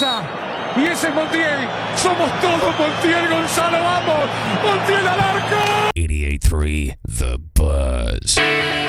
cabeza. Y ese es Montiel. Somos todos Montiel, Gonzalo. Vamos. Montiel al arco. 88.3 The Buzz.